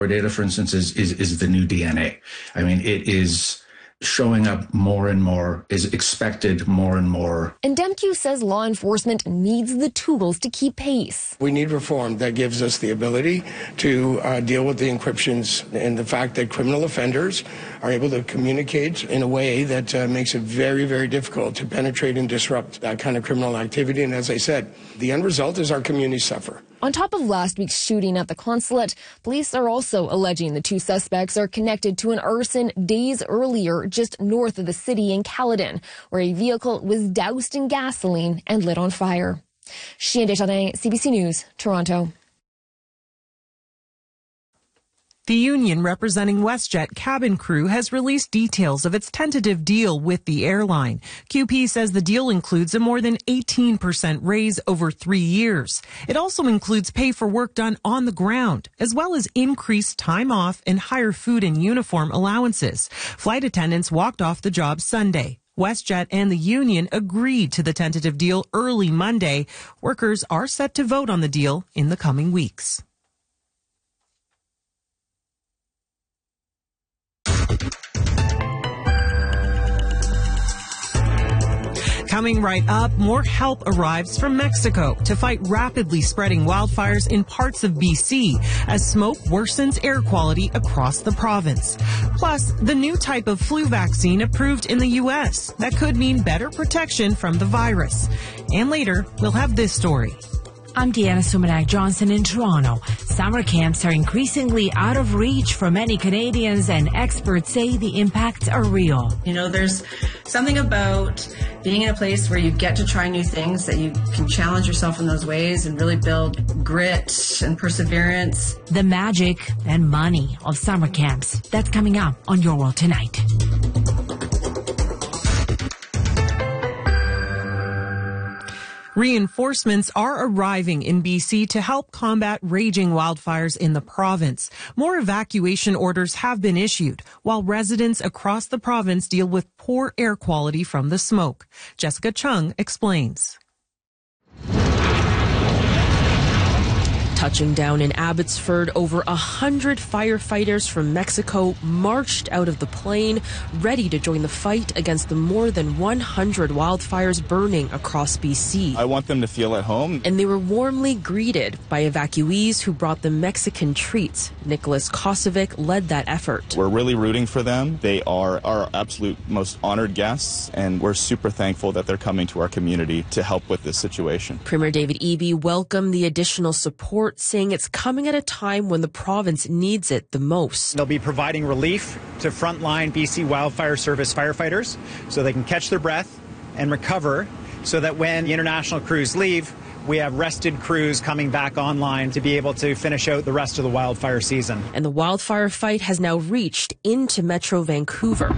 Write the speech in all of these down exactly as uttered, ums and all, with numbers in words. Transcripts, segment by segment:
Data, for instance, is, is, is the new D N A. I mean, it is showing up more and more, is expected more and more. And Demkiw says law enforcement needs the tools to keep pace. We need reform that gives us the ability to uh, deal with the encryptions and the fact that criminal offenders are able to communicate in a way that uh, makes it very, very difficult to penetrate and disrupt that kind of criminal activity. And as I said, the end result is our communities suffer. On top of last week's shooting at the consulate, police are also alleging the two suspects are connected to an arson days earlier just north of the city in Caledon, where a vehicle was doused in gasoline and lit on fire. Chien Desjardins, C B C News, Toronto. The union representing WestJet cabin crew has released details of its tentative deal with the airline. Q P says the deal includes a more than eighteen percent raise over three years. It also includes pay for work done on the ground, as well as increased time off and higher food and uniform allowances. Flight attendants walked off the job Sunday. WestJet and the union agreed to the tentative deal early Monday. Workers are set to vote on the deal in the coming weeks. Coming right up, more help arrives from Mexico to fight rapidly spreading wildfires in parts of B C as smoke worsens air quality across the province. Plus, the new type of flu vaccine approved in the U S that could mean better protection from the virus. And later, we'll have this story. I'm Deanna Sumanak Johnson in Toronto. Summer camps are increasingly out of reach for many Canadians, and experts say the impacts are real. You know, there's something about being in a place where you get to try new things, that you can challenge yourself in those ways and really build grit and perseverance. The magic and money of summer camps. That's coming up on Your World Tonight. Reinforcements are arriving in B C to help combat raging wildfires in the province. More evacuation orders have been issued, while residents across the province deal with poor air quality from the smoke. Jessica Chung explains. Touching down in Abbotsford, over a hundred firefighters from Mexico marched out of the plane, ready to join the fight against the more than one hundred wildfires burning across B C. I want them to feel at home. And they were warmly greeted by evacuees who brought them Mexican treats. Nicholas Kosovic led that effort. We're really rooting for them. They are our absolute most honored guests, and we're super thankful that they're coming to our community to help with this situation. Premier David Eby welcomed the additional support, saying it's coming at a time when the province needs it the most. They'll be providing relief to frontline B C Wildfire Service firefighters so they can catch their breath and recover, so that when the international crews leave, we have rested crews coming back online to be able to finish out the rest of the wildfire season. And the wildfire fight has now reached into Metro Vancouver.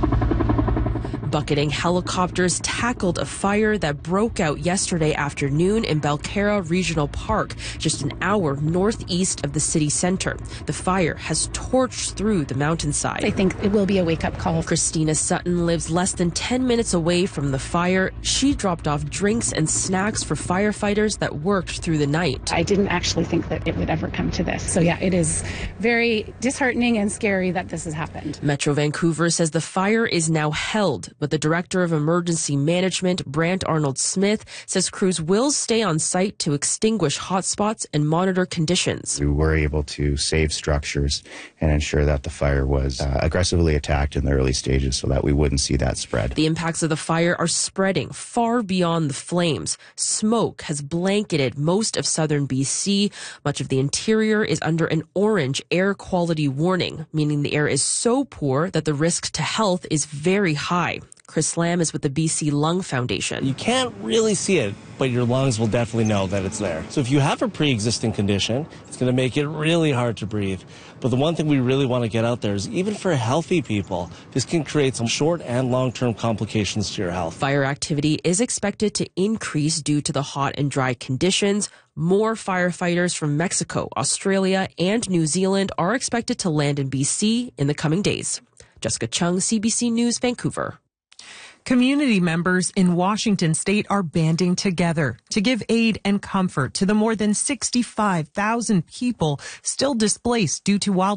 Bucketing helicopters tackled a fire that broke out yesterday afternoon in Belcarra Regional Park, just an hour northeast of the city center. The fire has torched through the mountainside. I think it will be a wake-up call. Christina Sutton lives less than ten minutes away from the fire. She dropped off drinks and snacks for firefighters that worked through the night. I didn't actually think that it would ever come to this. So yeah, it is very disheartening and scary that this has happened. Metro Vancouver says the fire is now held, but the Director of Emergency Management, Brant Arnold-Smith, says crews will stay on site to extinguish hotspots and monitor conditions. We were able to save structures and ensure that the fire was uh, aggressively attacked in the early stages so that we wouldn't see that spread. The impacts of the fire are spreading far beyond the flames. Smoke has blanketed most of southern B C. Much of the interior is under an orange air quality warning, meaning the air is so poor that the risk to health is very high. Chris Lamb is with the B C Lung Foundation. You can't really see it, but your lungs will definitely know that it's there. So if you have a pre-existing condition, it's going to make it really hard to breathe. But the one thing we really want to get out there is even for healthy people, this can create some short and long-term complications to your health. Fire activity is expected to increase due to the hot and dry conditions. More firefighters from Mexico, Australia, and New Zealand are expected to land in B C in the coming days. Jessica Chung, C B C News, Vancouver. Community members in Washington state are banding together to give aid and comfort to the more than sixty-five thousand people still displaced due to wild